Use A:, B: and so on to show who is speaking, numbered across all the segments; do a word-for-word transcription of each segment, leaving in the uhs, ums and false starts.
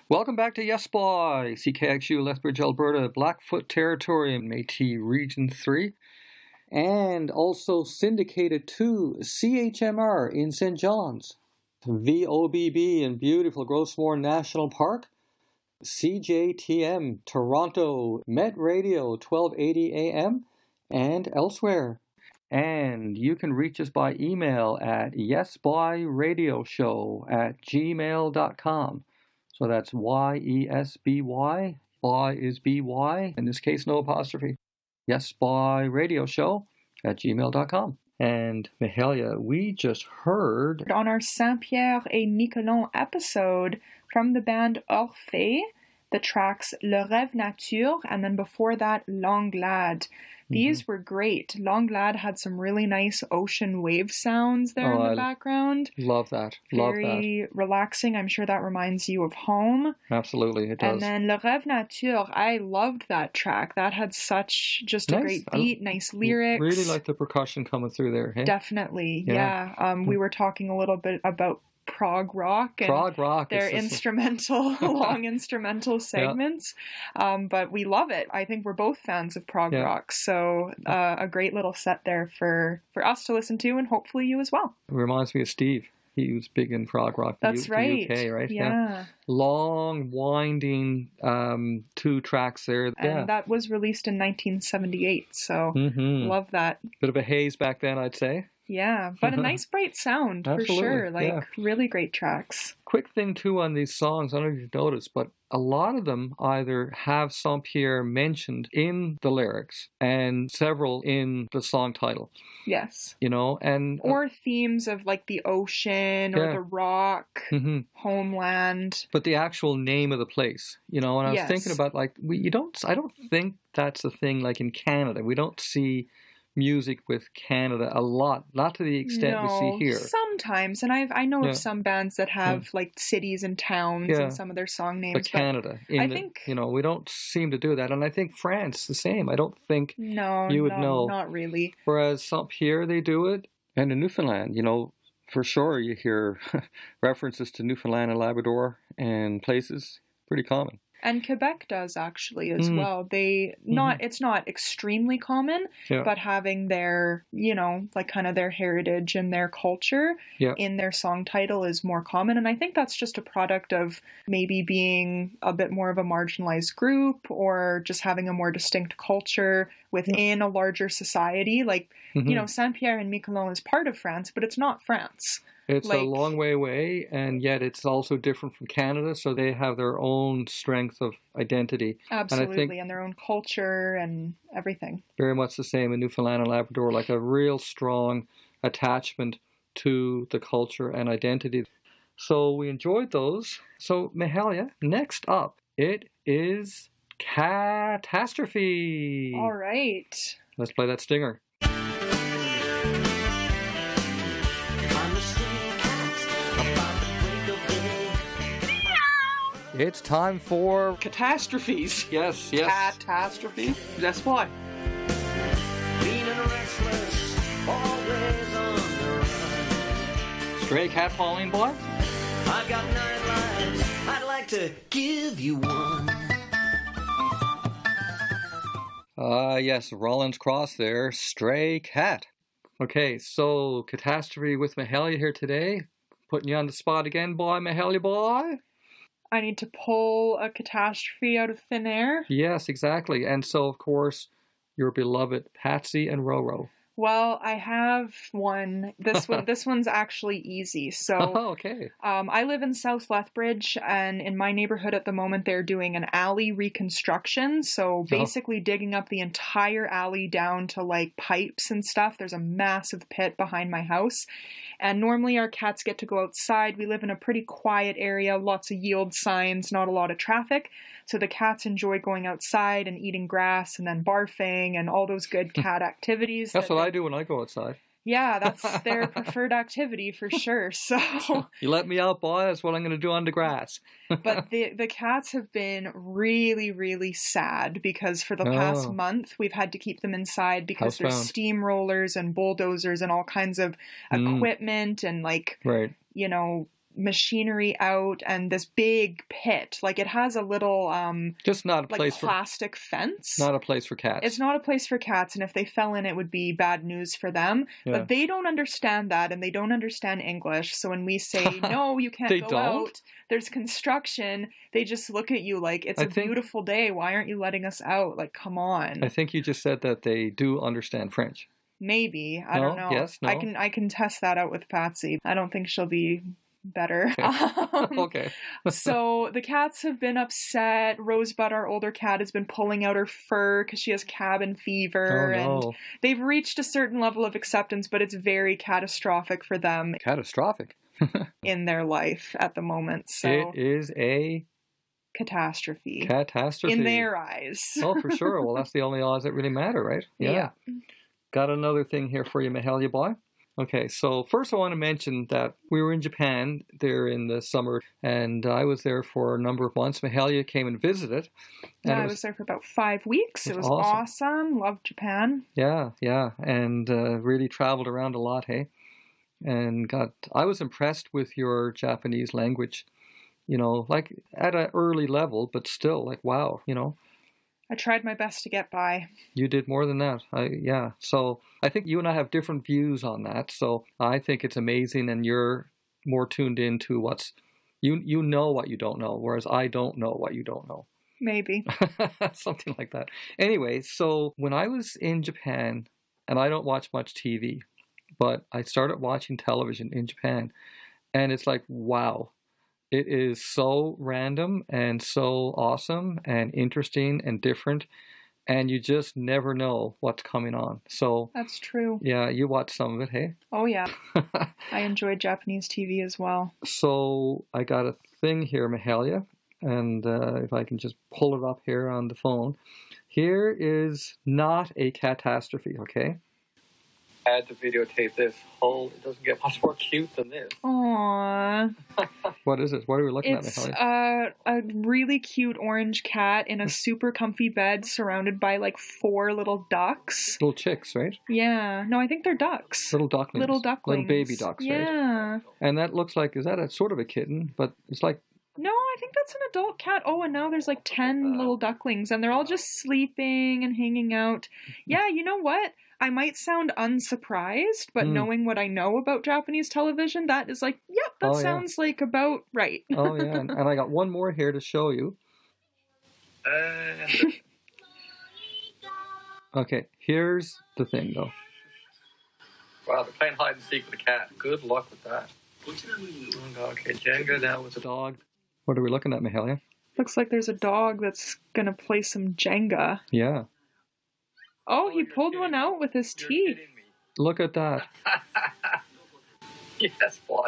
A: Welcome back to Yes Boy, C K X U, Lethbridge, Alberta, Blackfoot Territory, Métis Region three, and also syndicated to C H M R in Saint John's, V O B B in beautiful Grossmore National Park, C J T M Toronto, Met Radio twelve eighty A M, and elsewhere. And you can reach us by email at yesbyradioshow at gmail dot com. So that's Y E S B Y, boy is B Y, in this case no apostrophe. Yesbyradioshow at gmail dot com. And Mahalia, we just heard
B: on our Saint-Pierre et Miquelon episode from the band Orphée, the tracks Le Rêve Nature, and then before that, L'Anglade. These mm-hmm. were great. L'Anglade had some really nice ocean wave sounds there oh, in the I background.
A: Love that. Love
B: Very
A: that.
B: relaxing. I'm sure that reminds you of home.
A: Absolutely, it does.
B: And then Le Rêve Nature, I loved that track. That had such just nice. a great beat, nice lyrics.
A: Really like the percussion coming through there. Hey?
B: Definitely, yeah. yeah. Um, we were talking a little bit about prog rock and
A: prog rock
B: their instrumental long instrumental segments yeah. um but we love it. I think we're both fans of prog yeah. rock, so uh, a great little set there for for us to listen to, and hopefully you as well.
A: It reminds me of Steve. He was big in prog rock.
B: That's
A: the,
B: right.
A: the U K, right?
B: Yeah. yeah.
A: Long, winding um, two tracks there.
B: And
A: yeah.
B: that was released in nineteen seventy-eight, so
A: mm-hmm.
B: love that.
A: Bit of a haze back then, I'd say.
B: Yeah, but a nice bright sound for sure. Like
A: yeah.
B: really great tracks.
A: Quick thing too on these songs, I don't know if you've noticed, but a lot of them either have Saint-Pierre mentioned in the lyrics and several in the song title.
B: Yes.
A: You know, and uh,
B: or themes of like the ocean or
A: yeah.
B: the rock,
A: mm-hmm.
B: homeland.
A: But the actual name of the place, you know, and I was
B: yes.
A: thinking about like we you don't I don't think that's the thing like in Canada. We don't see music with Canada a lot, not to the extent
B: no,
A: we see here.
B: Sometimes, and I've I know
A: yeah.
B: of some bands that have yeah. like cities and towns yeah. in some of their song names.
A: But Canada,
B: but I
A: the,
B: think
A: you know we don't seem to do that, and I think France the same. I don't think
B: no,
A: you would
B: no,
A: know,
B: not really.
A: Whereas Saint-Pierre they do it, and in Newfoundland, you know, for sure you hear references to Newfoundland and Labrador and places. Pretty common.
B: And Quebec does actually as
A: mm.
B: well. They not
A: mm-hmm.
B: it's not extremely common,
A: yeah.
B: but having their, you know, like kind of their heritage and their culture
A: yeah.
B: in their song title is more common. And I think that's just a product of maybe being a bit more of a marginalized group or just having a more distinct culture within yeah. a larger society. Like, mm-hmm. you know, Saint-Pierre and Miquelon is part of France, but it's not France.
A: It's
B: like,
A: a long way away, and yet it's also different from Canada, so they have their own strength of identity.
B: Absolutely,
A: and, I think
B: and their own culture and everything.
A: Very much the same in Newfoundland and Labrador, like a real strong attachment to the culture and identity. So we enjoyed those. So, Mahalia, next up, it is Catastrophe.
B: All right.
A: Let's play that stinger. It's time for catastrophes. Yes, yes.
B: Catastrophe.
A: That's why.
C: Mean and restless, always on the run.
A: Stray cat Pauline boy?
C: I've got nine lives. I'd like to give you one.
A: Ah, uh, yes, Rollins Cross there. Stray cat. Okay, so catastrophe with Mahalia here today. Putting you on the spot again, boy, Mahalia boy.
B: I need to pull a catastrophe out of thin air.
A: Yes, exactly. And so, of course, your beloved Patsy and Roro.
B: Well, I have one. This one, this one's actually easy. So,
A: oh, okay.
B: Um, I live in South Lethbridge, and in my neighborhood at the moment, they're doing an alley reconstruction. So, basically, oh. digging up the entire alley down to like pipes and stuff. There's a massive pit behind my house, and normally our cats get to go outside. We live in a pretty quiet area, lots of yield signs, not a lot of traffic. So the cats enjoy going outside and eating grass and then barfing and all those good cat activities.
A: That's
B: that
A: what
B: they...
A: I do when I go outside.
B: Yeah, that's their preferred activity for sure. So
A: you let me out, boy. That's what I'm going to do on the grass.
B: But the the cats have been really, really sad because for the past
A: oh.
B: month we've had to keep them inside because there's
A: Housebound.
B: steamrollers and bulldozers and all kinds of
A: mm.
B: equipment and like
A: right.
B: you know. machinery out and this big pit. Like it has a little um
A: Just not a
B: like
A: place for
B: plastic fence.
A: not a place for cats.
B: It's not a place for cats, and if they fell in, it would be bad news for them.
A: Yeah.
B: But they don't understand that, and they don't understand English. So when we say, no, you can't
A: They
B: go
A: don't?
B: out, there's construction, they just look at you like, it's
A: I
B: a
A: think-
B: beautiful day. Why aren't you letting us out? Like, come on.
A: I think you just said that they do understand French.
B: Maybe. I
A: No?
B: don't know.
A: Yes? No?
B: I can I can test that out with Patsy. I don't think she'll be better. Um,
A: Okay.
B: so the cats have been upset. Rosebud, our older cat, has been pulling out her fur because she has cabin fever.
A: Oh, no.
B: And they've reached a certain level of acceptance, but it's very catastrophic for them
A: Catastrophic.
B: in their life at the moment. So
A: It is a
B: catastrophe
A: catastrophe.
B: in their eyes.
A: Oh, for sure. Well, that's the only odds that really matter, right?
B: Yeah.
A: Got another thing here for you, Mahalia boy. Okay, so first I want to mention that we were in Japan there in the summer, and I was there for a number of months. Mahalia came and visited. And
B: Yeah,
A: it
B: I
A: was-
B: was there for about five weeks.
A: it
B: It
A: was
B: was
A: awesome.
B: awesome. Loved Japan.
A: Yeah, yeah, and uh, really traveled around a lot, hey? And got, I was impressed with your Japanese language, you know, like at an early level, but still, like, wow, you know.
B: I tried my best to get by.
A: You did more than that. I, yeah. So I think you and I have different views on that. So I think it's amazing, and you're more tuned into what's, you you know what you don't know, whereas I don't know what you don't know.
B: Maybe.
A: Something like that. Anyway, so when I was in Japan, and I don't watch much T V, but I started watching television in Japan, and it's like, wow. It is so random and so awesome and interesting and different, and you just never know what's coming on. So,
B: That's true.
A: yeah, you watch some of it, hey?
B: Oh, yeah. I enjoyed Japanese T V as well.
A: So I got a thing here, Mahalia, and uh, if I can just pull it up here on the phone. Here is not a catastrophe, okay? I had to videotape this whole, it doesn't get much more cute than this.
B: Aww.
A: What is it? What are we looking
B: It's
A: at, Mahalia?
B: uh, a really cute orange cat in a super comfy bed surrounded by like four little ducks.
A: Little chicks, right?
B: Yeah. No, I think they're ducks.
A: Little ducklings.
B: Little ducklings.
A: Little baby ducks, right?
B: Yeah.
A: And that looks like, is that a sort of a kitten? But it's like,
B: No, I think that's an adult cat. Oh, and now there's like ten little ducklings, and they're all just sleeping and hanging out. Yeah, you know what? I might sound unsurprised, but
A: Mm.
B: knowing what I know about Japanese television, that is like, yep, that
A: Oh, yeah.
B: sounds like about right.
A: oh yeah. And, and I got one more here to show you. And... Okay, here's the thing though. Wow, they're playing hide and seek with a cat. Good luck with that. Okay, Jenga now with a dog. What are we looking at, Mahalia?
B: Looks like there's a dog that's gonna play some Jenga.
A: Yeah.
B: Oh, he pulled one out with his teeth.
A: Look at that. Yes, boy.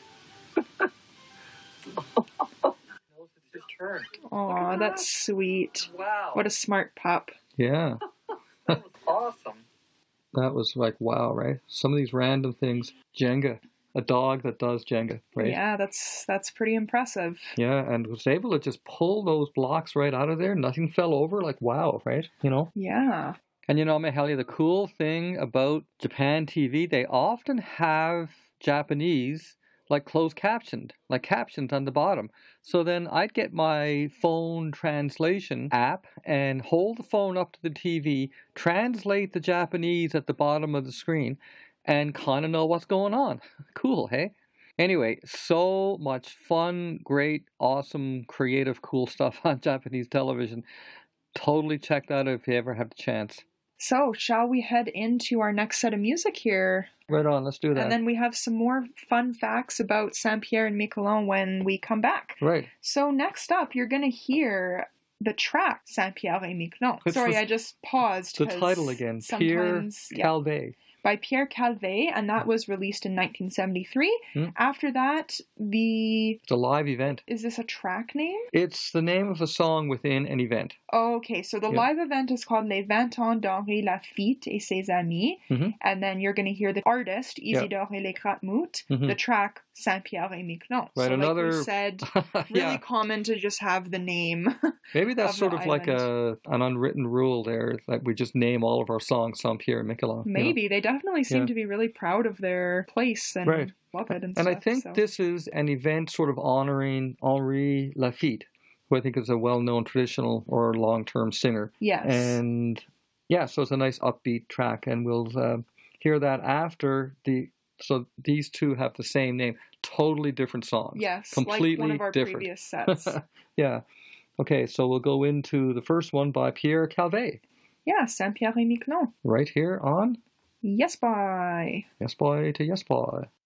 A: It's his turn.
B: Aw, that's sweet.
A: Wow.
B: What a smart pup.
A: Yeah.
C: That was awesome.
A: That was like, wow, right? Some of these random things. Jenga. A dog that does Jenga, right?
B: Yeah, that's that's pretty impressive.
A: Yeah, and was able to just pull those blocks right out of there. Nothing fell over. Like, wow, right? You know?
B: Yeah.
A: And you know, Mahalia, the cool thing about Japan T V, they often have Japanese like closed captioned, like captions on the bottom. So then I'd get my phone translation app and hold the phone up to the T V, translate the Japanese at the bottom of the screen, and kind of know what's going on. Cool, hey? Anyway, so much fun, great, awesome, creative, cool stuff on Japanese television. Totally check that out if you ever have the chance.
B: So, shall we head into our next set of music here?
A: Right on, let's do that.
B: And then we have some more fun facts about Saint-Pierre and Miquelon when we come back.
A: Right.
B: So, next up, you're going to hear the track Saint-Pierre et Miquelon.
A: It's
B: Sorry,
A: the-
B: I just paused.
A: The
B: 'cause
A: title again, Pierre
B: sometimes- yeah.
A: Calvé.
B: By Pierre Calvé, and that was released in nineteen seventy-three.
A: Hmm.
B: After that, the...
A: It's a live event.
B: Is this a track name?
A: It's the name of a song within an event.
B: Okay, so the
A: Yeah.
B: live event is called Les vingt ans d'Henri Laffitte et ses amis.
A: Mhm.
B: And then you're going to hear the artist, Isidore et les Kratmout,
A: Mhm.
B: the track Saint-Pierre et Miquelon.
A: Right,
B: so
A: another-
B: like we said, really
A: yeah,
B: common to just have the name.
A: maybe that's
B: of
A: sort
B: the
A: of like a an unwritten rule there that we just name all of our songs Saint-Pierre and Miquelon. you know?
B: Maybe, they definitely definitely seem
A: Yeah.
B: to be really proud of their place and
A: Right.
B: love it and,
A: And
B: stuff.
A: I think
B: so.
A: this is an event sort of honoring Henri Laffitte, who I think is a well-known traditional or long-term singer.
B: Yes.
A: And yeah, so it's a nice upbeat track, and we'll uh, hear that after the. So these two have the same name, totally different songs.
B: Yes,
A: completely
B: like one of our
A: different.
B: previous sets.
A: Yeah. Okay, so we'll go into the first one by Pierre Calvet,
B: Yeah, Saint-Pierre et Miquelon.
A: right here on
B: Yes, bye.
A: Yes Boy to Yes Boy.